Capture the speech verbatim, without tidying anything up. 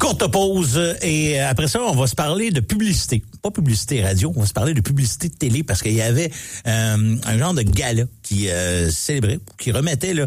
courte pause et après ça, on va se parler de publicité. Pas publicité radio, on va se parler de publicité de télé parce qu'il y avait euh, un genre de gala qui euh, célébrait, qui remettait là